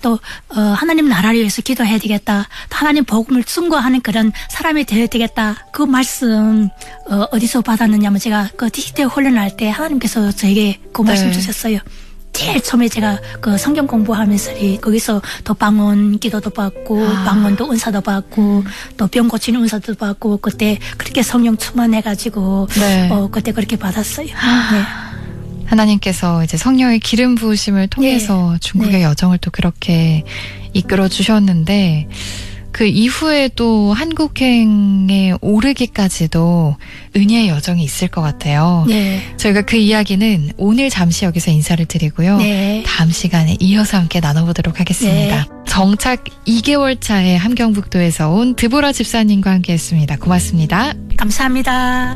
또 하나님 나라를 위해서 기도해야 되겠다. 또 하나님 복음을 증거하는 그런 사람이 되어야 되겠다. 그 말씀 어디서 받았느냐면 제가 그 디지털 훈련할 때 하나님께서 저에게 그 말씀 주셨어요. 제일 처음에 제가 그 성경 공부하면서 거기서 또 방언 기도도 받고 방언도 은사도 받고 또 병 고치는 은사도 받고 그때 그렇게 성령 충만해가지고 그때 그렇게 받았어요. 네. 하나님께서 이제 성령의 기름 부으심을 통해서 중국의 여정을 또 그렇게 이끌어 주셨는데 그 이후에 또 한국행에 오르기까지도 은혜의 여정이 있을 것 같아요. 저희가 그 이야기는 오늘 잠시 여기서 인사를 드리고요. 다음 시간에 이어서 함께 나눠보도록 하겠습니다. 정착 2개월 차에 함경북도에서 온 드보라 집사님과 함께했습니다. 고맙습니다. 감사합니다.